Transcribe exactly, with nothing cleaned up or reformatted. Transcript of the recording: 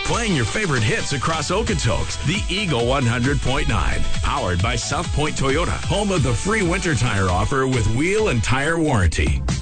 playing your favorite hits across Okotoks. The Eagle one hundred point nine. Powered by South Point Toyota, home of the free winter tire offer with wheel and tire warranty.